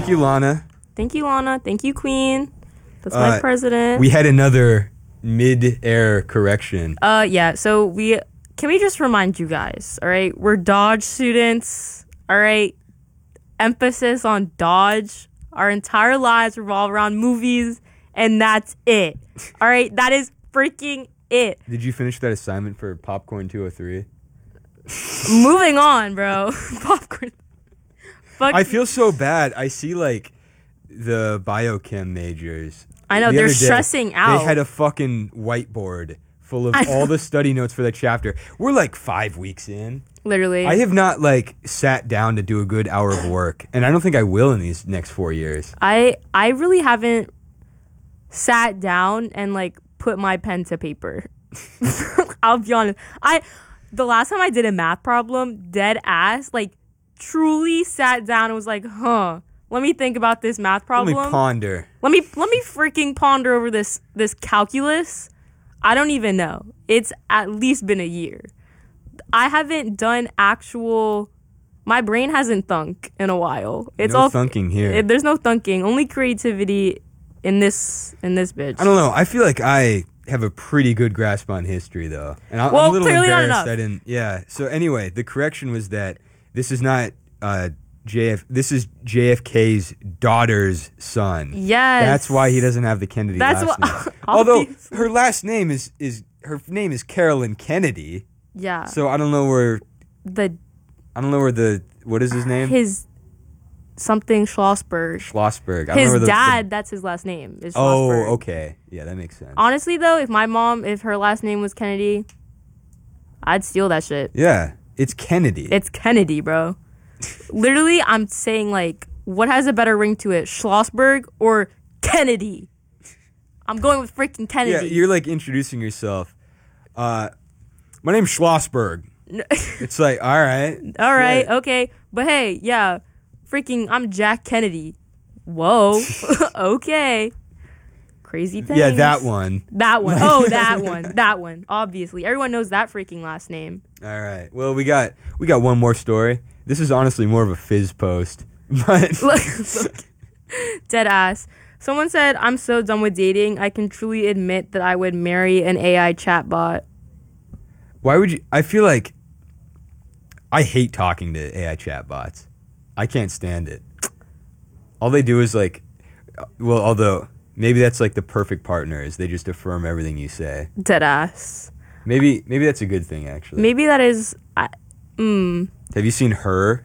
Thank you, Lana. Thank you, Lana. Thank you, Queen. That's my president. We had another mid-air correction. Yeah. So can we just remind you guys? All right, we're Dodge students. All right, emphasis on Dodge. Our entire lives revolve around movies, and that's it. All right, that is freaking it. Did you finish that assignment for Popcorn 203? Moving on, bro. Popcorn. Fuck. I feel so bad. I see like the biochem majors. I know, they're stressing out. They had a fucking whiteboard full of all the study notes for that chapter. We're like 5 weeks in. Literally. I have not like sat down to do a good hour of work, and I don't think I will in these next 4 years. I really haven't sat down and like put my pen to paper. I'll be honest. The last time I did a math problem, dead ass, like truly sat down and was like, let me think about this math problem. Let me ponder. Let me freaking ponder over this calculus. I don't even know. It's at least been a year. I haven't done my brain hasn't thunk in a while. It's no all thunking here. There's no thunking. Only creativity in this bitch. I don't know. I feel like I have a pretty good grasp on history, though. And I'm a little clearly embarrassed not enough. I didn't. Yeah. So anyway, the correction was that this is not this is JFK's daughter's son. Yes. That's why he doesn't have the Kennedy last name. Although her last name is Carolyn Kennedy. Yeah. So I don't know where what is his name? His something Schlossberg. Schlossberg. His dad, that's his last name. Is Schlossberg. Oh, okay. Yeah, that makes sense. Honestly, though, if her last name was Kennedy, I'd steal that shit. Yeah, it's Kennedy. It's Kennedy, bro. Literally, I'm saying, like, what has a better ring to it, Schlossberg or Kennedy? I'm going with freaking Kennedy. Yeah, you're, like, introducing yourself. My name's Schlossberg. It's like, all right. All right, okay. But hey, yeah, freaking, I'm Jack Kennedy. Whoa. Okay. Crazy things. Yeah, that one. That one. Oh, that one. That one. Obviously. Everyone knows that freaking last name. All right. Well, we got one more story. This is honestly more of a fizz post. But dead ass. Someone said, I'm so done with dating. I can truly admit that I would marry an AI chatbot. Why would you? I feel like I hate talking to AI chatbots. I can't stand it. All they do is like, well, although maybe that's like the perfect partner is they just affirm everything you say. Dead ass. Maybe that's a good thing, actually. Maybe that is. Have you seen Her?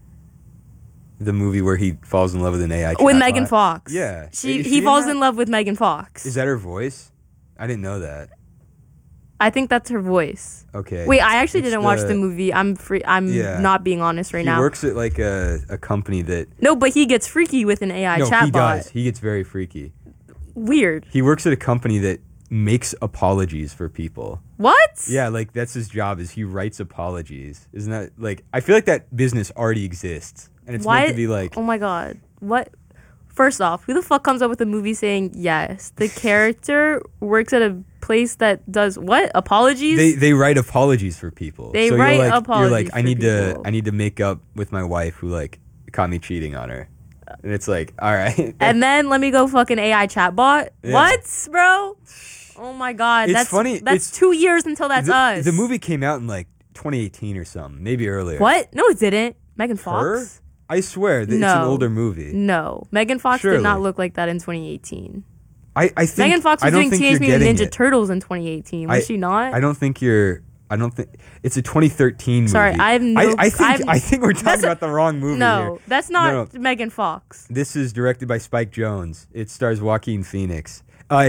The movie where he falls in love with an AI chatbot? With Megan Fox. Yeah. He falls in love with Megan Fox. Is that her voice? I didn't know that. I think that's her voice. Okay. Wait, I actually didn't watch the movie. I'm not being honest right now. He works at like a company that... No, but he gets freaky with an AI chatbot. No, he does. He gets very freaky. Weird. He works at a company that makes apologies for people. What? Yeah, like that's his job is he writes apologies. Isn't that like... I feel like that business already exists. And it's meant to be like... Oh my god. What? First off, who the fuck comes up with a movie saying, yes, the character works at a place that does what? Apologies? They write apologies for people. They write apologies You're like, for I need to make up with my wife who like caught me cheating on her. And it's like, all right. And then let me go fucking AI chatbot? Yeah. What, bro? Oh my god. It's that's funny. That's 2 years until that's us. The movie came out in like 2018 or something, maybe earlier. What? No, it didn't. Megan Fox? Her? I swear that it's an older movie. No. Megan Fox Surely. did not look like that in 2018. I think Megan Fox was doing Teenage Mutant Ninja Turtles in 2018. Was she not? I don't think it's a 2013 movie. Sorry, I have no... I think we're talking about the wrong movie No, here. that's not Megan Fox. This is directed by Spike Jonze. It stars Joaquin Phoenix.